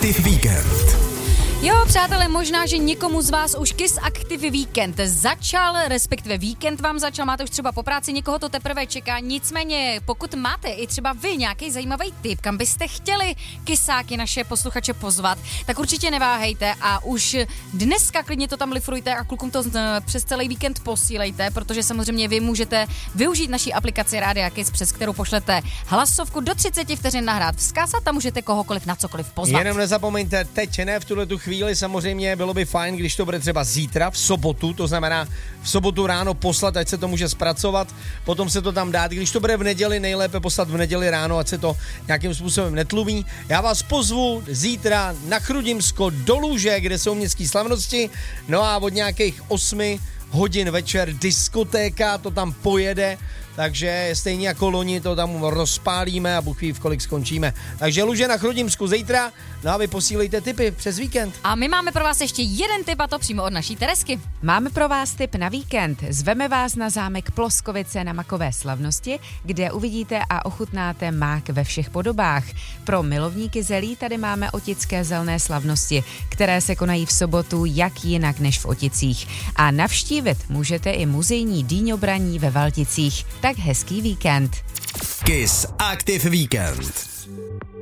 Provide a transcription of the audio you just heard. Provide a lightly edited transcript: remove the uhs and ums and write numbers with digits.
Active Weekend. Jo, přátelé, možná, že někomu z vás už Kiss Active Weekend začal, respektive víkend vám začal, máte už třeba po práci, někoho to teprve čeká, nicméně pokud máte i třeba vy nějaký zajímavý tip, kam byste chtěli kysáky naše posluchače pozvat, tak určitě neváhejte a už dneska klidně to tam lifrujte a klukům to přes celý víkend posílejte, protože samozřejmě vy můžete využít naší aplikaci Rádia Kiss, přes kterou pošlete hlasovku do 30 vteřin nahrát vzkaz a tam můžete kohokoliv na cokoliv pozvat. Jenom nezapomeňte, teď ne v tuhletu chvíli, samozřejmě bylo by fajn, když to bude třeba zítra, v sobotu, to znamená v sobotu ráno poslat, ať se to může zpracovat, potom se to tam dát, když to bude v neděli, nejlépe poslat v neděli ráno, ať se to nějakým způsobem netlumí. Já vás pozvu zítra na Chrudimsko do Luže, kde jsou městské slavnosti, no a od nějakých 8 hodin večer diskotéka, to tam pojede, takže stejně jako loni to tam rozpálíme a Bůh ví, v kolik skončíme. Takže Luže na Chrudimsku zítra, no a vy posílejte tipy přes víkend. A my máme pro vás ještě jeden tip a to přímo od naší Teresky. Máme pro vás tip na víkend. Zveme vás na zámek Ploskovice na Makové slavnosti, kde uvidíte a ochutnáte mák ve všech podobách. Pro milovníky zelí tady máme otické zelné slavnosti, které se konají v sobotu jak jinak než v Oticích. A navštívit můžete i muzejní dýňobraní ve Valticích. Tak hezký víkend. Kiss Active Weekend.